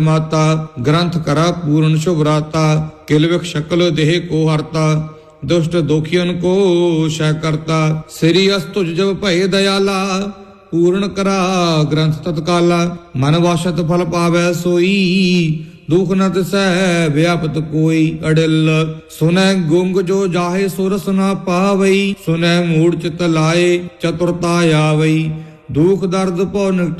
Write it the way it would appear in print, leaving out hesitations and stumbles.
माता ग्रंथ करा पूर्ण शुभ राता, किलविख शकल देह को हरता, दुष्ट दोखियन को शह करता। श्री अस्तुज जब भय दयाला, पूर्ण करा ग्रंथ तत्काला। मन वाशत फल पावै सोई, दुख न तिसै व्यापत कोई। अडिल सुनै गुंग जो जाहे सुरस न पावई, सुनै मूढ़ चित लाए चतुरता आवई। दुख दर्द पौ